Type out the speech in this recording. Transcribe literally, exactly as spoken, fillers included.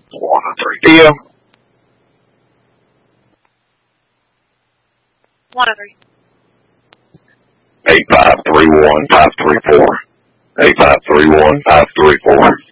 One oh three. Deal. one oh three. Eight five three one five three four. Eight five three one five three four.